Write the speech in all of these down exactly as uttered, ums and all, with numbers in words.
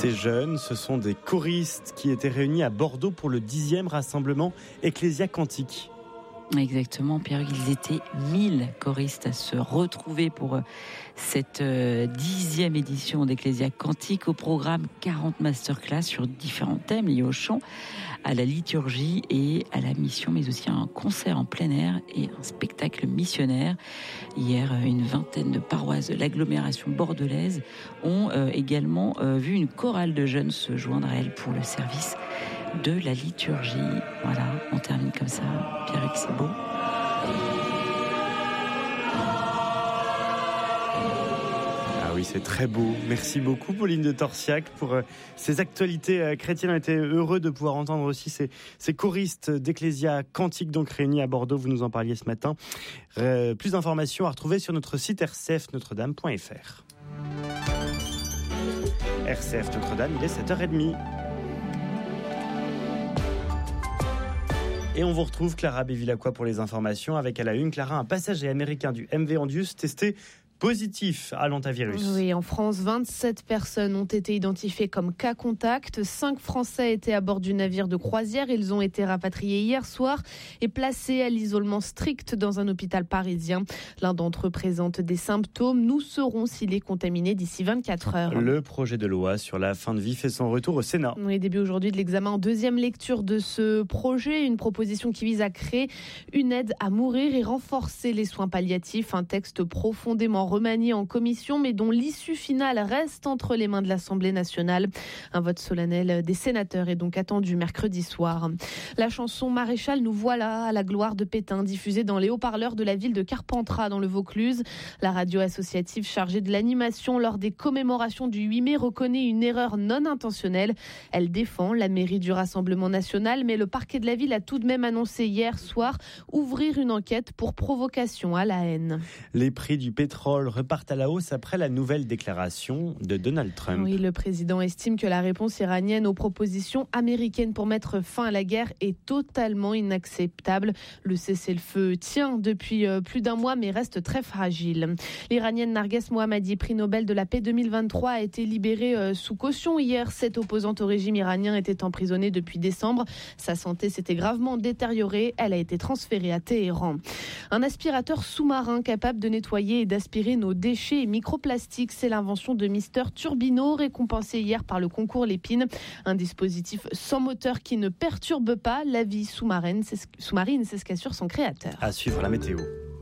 Ces jeunes, ce sont des choristes qui étaient réunis à Bordeaux pour le dixième rassemblement Ecclesia Cantique. Exactement, Pierre, ils étaient mille choristes à se retrouver pour cette dixième édition d'Ecclesia Cantique. Au programme, quarante masterclass sur différents thèmes liés au chant, à la liturgie et à la mission, mais aussi un concert en plein air et un spectacle missionnaire. Hier, une vingtaine de paroisses de l'agglomération bordelaise ont également vu une chorale de jeunes se joindre à elle pour le service de la liturgie. Voilà, on termine comme ça. Pierre, c'est beau. Ah oui, c'est très beau. Merci beaucoup, Pauline de Torsiac, pour euh, ces actualités euh, chrétiennes. On était heureux de pouvoir entendre aussi ces, ces choristes d'Ecclesia Cantique, donc réunis à Bordeaux. Vous nous en parliez ce matin. Euh, plus d'informations à retrouver sur notre site r c f notre dame point f r. R C F Notre-Dame, il est sept heures trente. Et on vous retrouve Clara Bévilacqua pour les informations. Avec à la une, Clara, un passager américain du M V Andius testé positif à l'hantavirus. Oui, en France, vingt-sept personnes ont été identifiées comme cas contact. Cinq Français étaient à bord du navire de croisière. Ils ont été rapatriés hier soir et placés à l'isolement strict dans un hôpital parisien. L'un d'entre eux présente des symptômes. Nous saurons s'il est contaminé d'ici vingt-quatre heures. Le projet de loi sur la fin de vie fait son retour au Sénat. Oui, début aujourd'hui de l'examen en deuxième lecture de ce projet. Une proposition qui vise à créer une aide à mourir et renforcer les soins palliatifs. Un texte profondément remanié en commission, mais dont l'issue finale reste entre les mains de l'Assemblée nationale. Un vote solennel des sénateurs est donc attendu mercredi soir. La chanson Maréchal, nous voilà à la gloire de Pétain, diffusée dans les haut-parleurs de la ville de Carpentras dans le Vaucluse. La radio associative chargée de l'animation lors des commémorations du huit mai reconnaît une erreur non intentionnelle. Elle défend la mairie du Rassemblement national, mais le parquet de la ville a tout de même annoncé hier soir ouvrir une enquête pour provocation à la haine. Les prix du pétrole repartent à la hausse après la nouvelle déclaration de Donald Trump. Oui, le président estime que la réponse iranienne aux propositions américaines pour mettre fin à la guerre est totalement inacceptable. Le cessez-le-feu tient depuis plus d'un mois mais reste très fragile. L'Iranienne Narges Mohammadi, prix Nobel de la paix deux mille vingt-trois, a été libérée sous caution hier. Cette opposante au régime iranien était emprisonnée depuis décembre. Sa santé s'était gravement détériorée. Elle a été transférée à Téhéran. Un aspirateur sous-marin capable de nettoyer et d'aspirer nos déchets et microplastiques. C'est l'invention de Mister Turbino, récompensé hier par le concours Lépine. Un dispositif sans moteur qui ne perturbe pas la vie sous-marine. C'est ce, sous-marine, c'est ce qu'assure son créateur. À suivre la météo.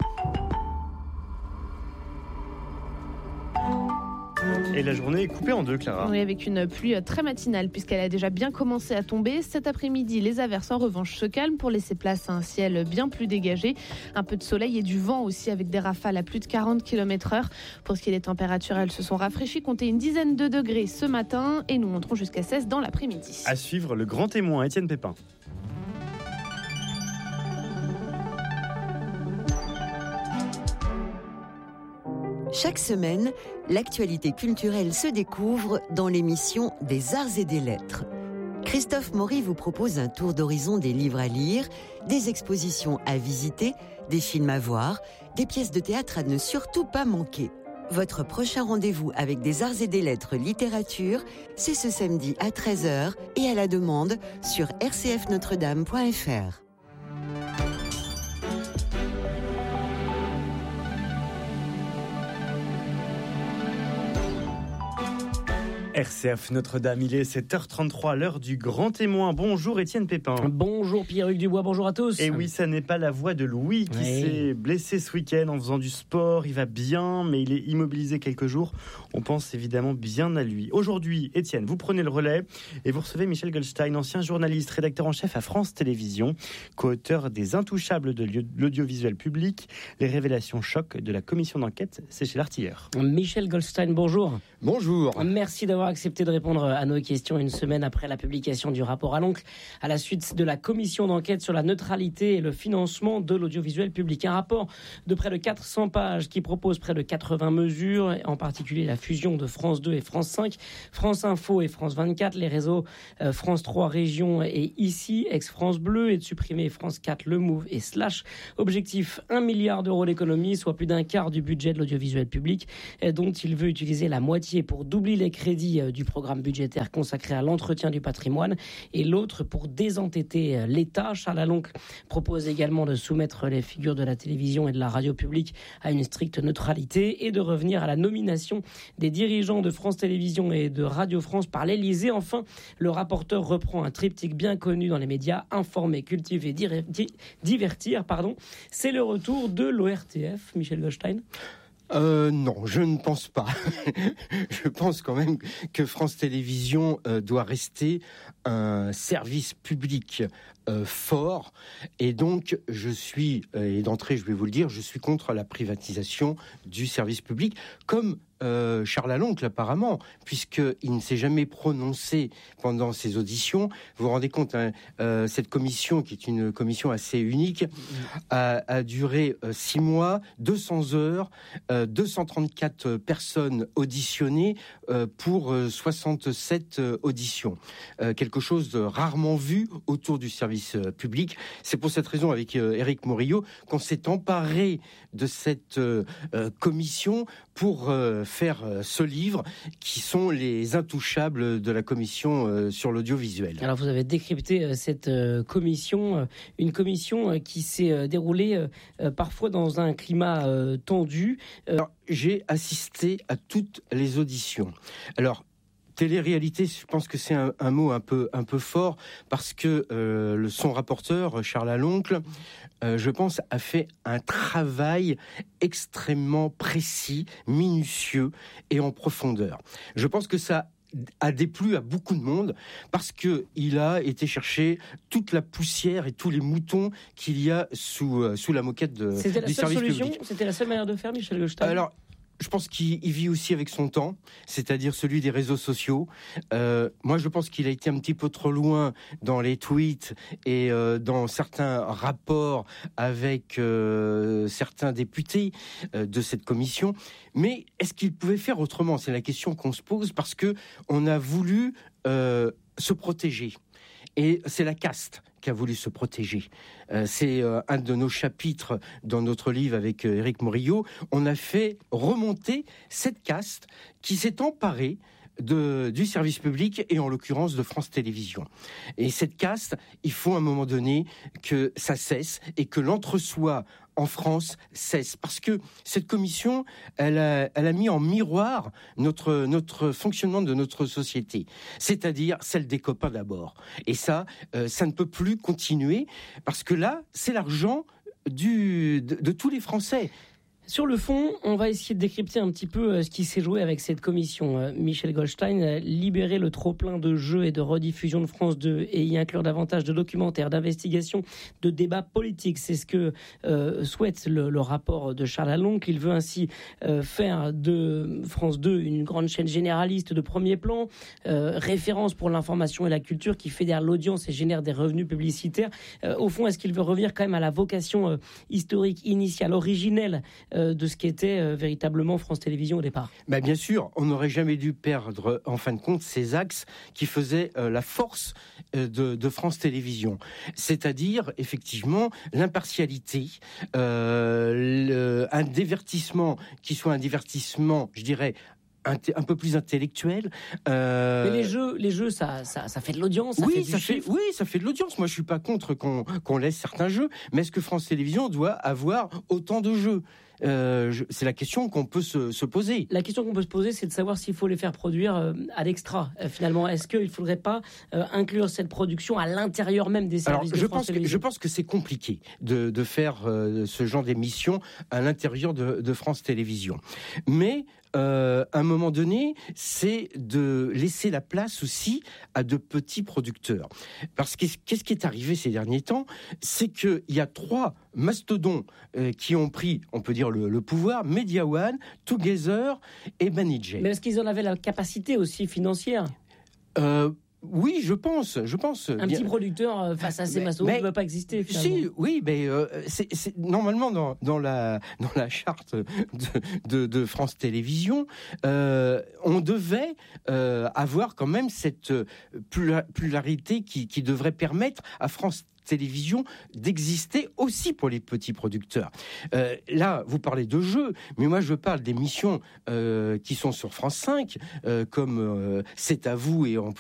Et la journée est coupée en deux, Clara. Oui, avec une pluie très matinale puisqu'elle a déjà bien commencé à tomber. Cet après-midi, les averses en revanche se calment pour laisser place à un ciel bien plus dégagé. Un peu de soleil et du vent aussi avec des rafales à plus de quarante kilomètres heure. Pour ce qui est des températures, elles se sont rafraîchies, comptez une dizaine de degrés ce matin et nous monterons jusqu'à seize dans l'après-midi. À suivre le grand témoin, Étienne Pépin. Chaque semaine, l'actualité culturelle se découvre dans l'émission des Arts et des Lettres. Christophe Maury vous propose un tour d'horizon des livres à lire, des expositions à visiter, des films à voir, des pièces de théâtre à ne surtout pas manquer. Votre prochain rendez-vous avec des Arts et des Lettres littérature, c'est ce samedi à treize heures et à la demande sur r c f notre dame point f r. R C F Notre-Dame, il est sept heures trente-trois, l'heure du grand témoin. Bonjour Étienne Pépin. Bonjour Pierre-Hugues Dubois, bonjour à tous. Et oui, ça n'est pas la voix de Louis qui oui. s'est blessé ce week-end en faisant du sport. Il va bien, mais il est immobilisé quelques jours. On pense évidemment bien à lui. Aujourd'hui, Étienne, vous prenez le relais et vous recevez Michel Goldstein, ancien journaliste, rédacteur en chef à France Télévisions, co-auteur des Intouchables de l'audiovisuel public, les révélations choc de la commission d'enquête, c'est chez l'Artilleur. Michel Goldstein, bonjour. Bonjour. Merci d'avoir accepté de répondre à nos questions une semaine après la publication du rapport à l'oncle à la suite de la commission d'enquête sur la neutralité et le financement de l'audiovisuel public. Un rapport de près de quatre cents pages qui propose près de quatre-vingts mesures, en particulier la fusion de France deux et France cinq, France Info et France vingt-quatre, les réseaux euh, France trois Régions et Ici, ex-France Bleu, et de supprimer France quatre, Le Move et Slash. Objectif, un milliard d'euros d'économie, soit plus d'un quart du budget de l'audiovisuel public, dont il veut utiliser la moitié pour doubler les crédits partie du programme budgétaire consacré à l'entretien du patrimoine et l'autre pour désentêter l'État. Charles Aloncle propose également de soumettre les figures de la télévision et de la radio publique à une stricte neutralité et de revenir à la nomination des dirigeants de France Télévisions et de Radio France par l'Élysée. Enfin, le rapporteur reprend un triptyque bien connu dans les médias, informer, cultiver, divertir. Pardon. C'est le retour de l'O R T F, Michel Goldstein. Euh, non, je ne pense pas. Je pense quand même que France Télévisions euh, doit rester un service public euh, fort. Et donc, je suis, euh, et d'entrée, je vais vous le dire, je suis contre la privatisation du service public, comme euh, Charles Aloncle, apparemment, puisqu'il ne s'est jamais prononcé pendant ses auditions. Vous vous rendez compte, hein, euh, cette commission, qui est une commission assez unique, a, a duré euh, six mois, deux cents heures, euh, deux cent trente-quatre personnes auditionnées euh, pour euh, soixante-sept euh, auditions. Euh, quelque chose de rarement vu autour du service euh, public. C'est pour cette raison, avec euh, Éric Morillo, qu'on s'est emparé de cette euh, euh, commission pour euh, faire euh, ce livre qui sont les intouchables de la commission euh, sur l'audiovisuel. Alors vous avez décrypté euh, cette euh, commission, euh, une commission euh, qui s'est euh, déroulée euh, euh, parfois dans un climat euh, tendu. Euh... Alors, j'ai assisté à toutes les auditions. Alors, télé-réalité, je pense que c'est un, un mot un peu, un peu fort, parce que euh, le, son rapporteur, Charles Aloncle, euh, je pense, a fait un travail extrêmement précis, minutieux et en profondeur. Je pense que ça a déplu à beaucoup de monde parce que il a été chercher toute la poussière et tous les moutons qu'il y a sous, euh, sous la moquette de, C'était la du seule service solution, public. C'était la seule manière de faire, Michel Goldstein. Alors, je pense qu'il vit aussi avec son temps, c'est-à-dire celui des réseaux sociaux. Euh, moi, je pense qu'il a été un petit peu trop loin dans les tweets et euh, dans certains rapports avec euh, certains députés euh, de cette commission. Mais est-ce qu'il pouvait faire autrement ? C'est la question qu'on se pose, parce que on a voulu euh, se protéger. Et c'est la caste qui a voulu se protéger. Euh, c'est euh, un de nos chapitres dans notre livre avec euh, Éric Morillo. On a fait remonter cette caste qui s'est emparée de, du service public et en l'occurrence de France Télévisions. Et cette caste, il faut à un moment donné que ça cesse et que l'entre-soi en France cesse. Parce que cette commission, elle a, elle a mis en miroir notre, notre fonctionnement de notre société, c'est-à-dire celle des copains d'abord. Et ça, euh, ça ne peut plus continuer, parce que là, c'est l'argent du, de, de tous les Français. Sur le fond, on va essayer de décrypter un petit peu ce qui s'est joué avec cette commission. Michel Goldstein, libérer le trop-plein de jeux et de rediffusion de France deux et y inclure davantage de documentaires, d'investigations, de débats politiques. C'est ce que euh, souhaite le, le rapport de Charles Aloncle. Il veut ainsi euh, faire de France deux une grande chaîne généraliste de premier plan, euh, référence pour l'information et la culture, qui fédère l'audience et génère des revenus publicitaires. Euh, au fond, est-ce qu'il veut revenir quand même à la vocation euh, historique, initiale, originelle euh, de ce qu'était euh, véritablement France Télévisions au départ? Bah bien sûr, on n'aurait jamais dû perdre, en fin de compte, ces axes qui faisaient euh, la force euh, de, de France Télévisions. C'est-à-dire, effectivement, l'impartialité, euh, le, un divertissement qui soit un divertissement, je dirais, Un, un peu plus intellectuel. Euh... Mais les jeux, les jeux, ça, ça, ça fait de l'audience. Ça oui, fait du ça fait, oui, ça fait de l'audience. Moi, je suis pas contre qu'on, qu'on laisse certains jeux, mais est-ce que France Télévisions doit avoir autant de jeux ? Euh, je, c'est la question qu'on peut se, se poser. La question qu'on peut se poser, c'est de savoir s'il faut les faire produire euh, à l'extra. Euh, finalement, est-ce qu'il ne faudrait pas euh, inclure cette production à l'intérieur même des services Alors, de je France pense Télévisions? que, Je pense que c'est compliqué de, de faire euh, ce genre d'émission à l'intérieur de, de France Télévisions. Mais Euh, à un moment donné, c'est de laisser la place aussi à de petits producteurs. Parce que qu'est-ce qui est arrivé ces derniers temps ? C'est qu'il y a trois mastodons euh, qui ont pris, on peut dire, le, le pouvoir: Media One, Together et Banijay. Mais est-ce qu'ils en avaient la capacité aussi financière ? euh, Oui, je pense, je pense. Un bien. petit producteur face à ces Mais- mastodontes ne va pas exister. Finalement. Si, oui, mais euh, c'est, c'est normalement dans, dans la dans la charte de, de, de France Télévisions, euh, on devait euh, avoir quand même cette pluralité qui, qui devrait permettre à France Télévisions d'exister aussi pour les petits producteurs. Euh, là, vous parlez de jeux, mais moi je parle d'émissions euh, qui sont sur France cinq, euh, comme euh, C'est à vous et en